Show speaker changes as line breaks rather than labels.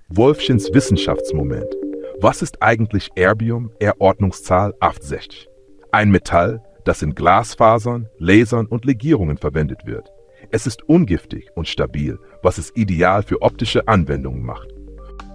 Wolfchens Wissenschaftsmoment. Was ist eigentlich Erbium, R-Ordnungszahl 68? Ein Metall, das in Glasfasern, Lasern und Legierungen verwendet wird. Es ist ungiftig und stabil, was es ideal für optische Anwendungen macht.